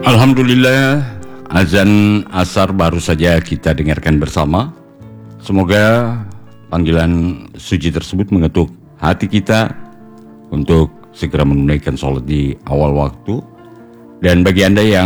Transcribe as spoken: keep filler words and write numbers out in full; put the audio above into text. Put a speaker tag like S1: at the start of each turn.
S1: Alhamdulillah, azan asar baru saja kita dengarkan bersama. Semoga panggilan suci tersebut mengetuk hati kita untuk segera menunaikan sholat di awal waktu. Dan bagi Anda yang